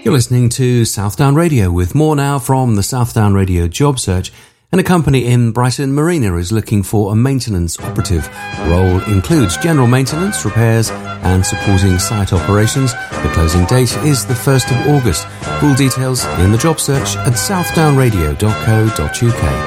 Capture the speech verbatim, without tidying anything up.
You're listening to Southdown Radio with more now from the Southdown Radio job search. And a company in Brighton Marina is looking for a maintenance operative. Role includes general maintenance, repairs and supporting site operations. The closing date is the first of August. Full details in the job search at southdown radio dot co dot uk.